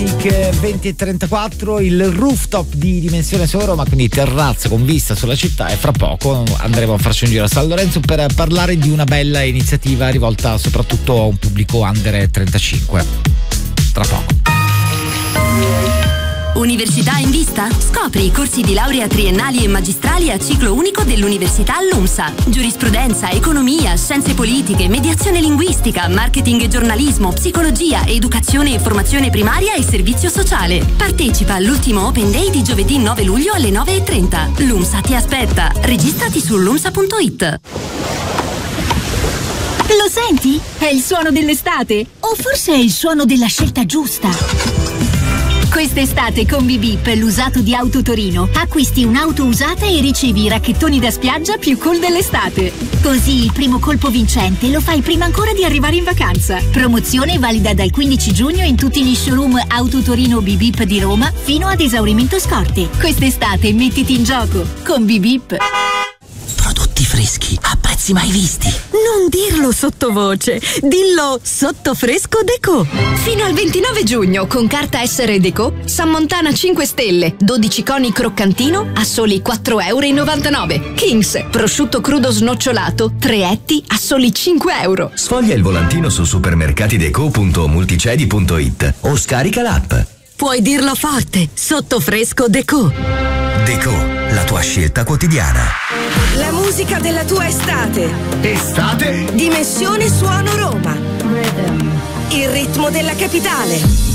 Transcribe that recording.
Automatic 20:34, il rooftop di Dimensione Solo Roma, quindi terrazza con vista sulla città, e fra poco andremo a farci un giro a San Lorenzo per parlare di una bella iniziativa rivolta soprattutto a un pubblico under 35. Tra poco. Università in vista? Scopri i corsi di laurea triennali e magistrali a ciclo unico dell'Università LUMSA. Giurisprudenza, economia, scienze politiche, mediazione linguistica, marketing e giornalismo, psicologia, educazione e formazione primaria e servizio sociale. Partecipa all'ultimo Open Day di giovedì 9 luglio alle 9:30. LUMSA ti aspetta. Registrati su lumsa.it. Lo senti? È il suono dell'estate? O forse è il suono della scelta giusta? Quest'estate con Bip, l'usato di Auto Torino, acquisti un'auto usata e ricevi i racchettoni da spiaggia più cool dell'estate. Così il primo colpo vincente lo fai prima ancora di arrivare in vacanza. Promozione valida dal 15 giugno in tutti gli showroom Auto Torino Bip di Roma fino ad esaurimento scorte. Quest'estate mettiti in gioco con Bip. Prodotti freschi a prezzi mai visti. Non dirlo sottovoce, dillo sotto Fresco Decò. Fino al 29 giugno con carta essere Decò, San Montana 5 stelle, 12 coni croccantino a soli 4,99 €. Kings, prosciutto crudo snocciolato, 3 etti a soli 5 €. Sfoglia il volantino su supermercatideco.multicedi.it o scarica l'app. Puoi dirlo forte, sotto Fresco Decò. Decò, la tua scelta quotidiana. La musica della tua estate. Estate? Dimensione Suono Roma. Il ritmo della capitale.